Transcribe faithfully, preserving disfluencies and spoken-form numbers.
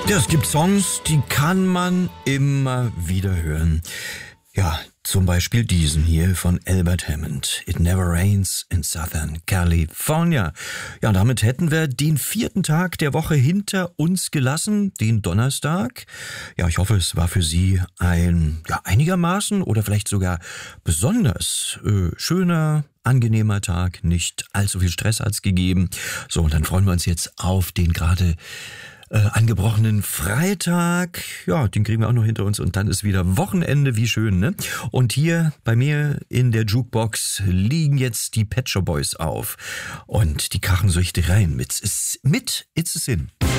Ja, es gibt Songs, die kann man immer wieder hören. Ja, zum Beispiel diesen hier von Albert Hammond. It Never Rains in Southern California. Ja, damit hätten wir den vierten Tag der Woche hinter uns gelassen, den Donnerstag. Ja, ich hoffe, es war für Sie ein ja, einigermaßen oder vielleicht sogar besonders äh, schöner, angenehmer Tag. Nicht allzu viel Stress hat's gegeben. So, und dann freuen wir uns jetzt auf den gerade Äh, angebrochenen Freitag. Ja, den kriegen wir auch noch hinter uns und dann ist wieder Wochenende, wie schön, ne? Und hier bei mir in der Jukebox liegen jetzt die Pet Shop Boys auf und die krachen so richtig rein mit, mit It's a Sin.